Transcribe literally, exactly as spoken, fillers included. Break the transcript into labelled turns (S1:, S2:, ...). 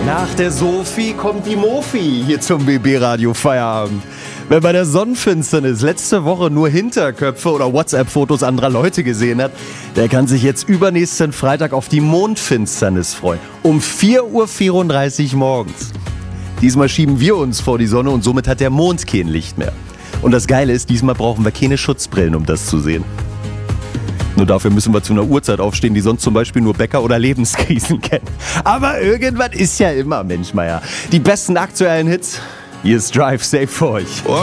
S1: Nach der Sophie kommt die Mofi hier zum B B-Radio Feierabend. Wer bei der Sonnenfinsternis letzte Woche nur Hinterköpfe oder WhatsApp-Fotos anderer Leute gesehen hat, der kann sich jetzt übernächsten Freitag auf die Mondfinsternis freuen. Um vier Uhr vierunddreißig morgens. Diesmal schieben wir uns vor die Sonne und somit hat der Mond kein Licht mehr. Und das Geile ist, diesmal brauchen wir keine Schutzbrillen, um das zu sehen. Nur dafür müssen wir zu einer Uhrzeit aufstehen, die sonst zum Beispiel nur Bäcker oder Lebenskrisen kennen. Aber irgendwas ist ja immer, Mensch Meier. Die besten aktuellen Hits, hier ist Drive Safe für euch.